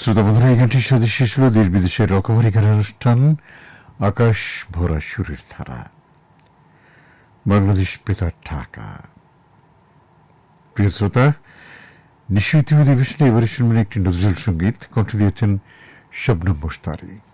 শ্রোতা বন্ধুরা, এই গানটির সাথে শেষ হল দেশ বিদেশের রকমারি গানের অনুষ্ঠান আকাশ ভরা সুরের ধারা, বাংলাদেশ বেতার ঢাকা। প্রিয় শ্রোতা, নিশ্চয়ই অধিবেশনে এবারে শুনবেন একটি নজরুল সঙ্গীত। কণ্ঠ দিয়েছেন শবনম মুশতারি।